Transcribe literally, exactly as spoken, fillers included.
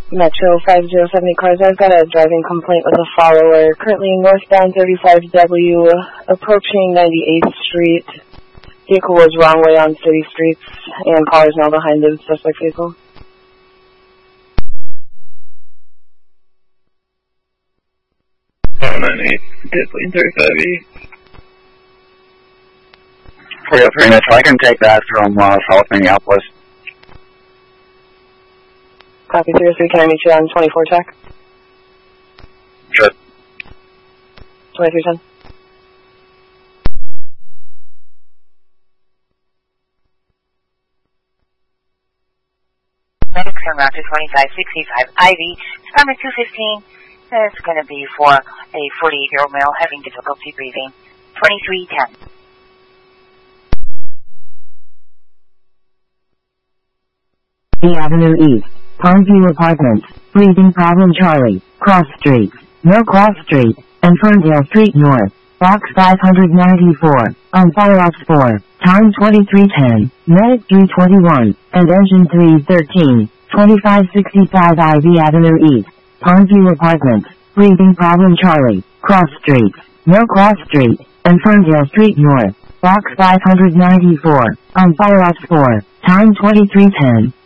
Metro five zero seven eight cars. I've got a driving complaint with a follower. Currently northbound thirty-five W, approaching ninety-eighth Street. Vehicle was wrong way on city streets, and car is now behind the suspect vehicle. seven nine eight, Disley thirty-five E. three oh three, Mitchell, I can take that from uh, South Minneapolis. Copy three oh three, can I meet you on twenty-four check? Sure. twenty-three ten. Medics on Route twenty-five sixty-five Ivy, Department two fifteen. It's going to be for a forty-eight-year-old male having difficulty breathing. twenty-three ten. The Avenue East, Parkview Apartments, Breathing Problem Charlie, Cross Street, No Cross Street, and Ferndale Street North, Box five ninety-four, on Fire Ops four, time twenty-three ten, minute three twenty-one, and engine three thirteen, twenty-five sixty-five Ivy Avenue East, Parkview Apartments, Breathing Problem Charlie, Cross Street, No Cross Street, and Ferndale Street North, Box five ninety-four, on Fire Ops four, time twenty-three ten.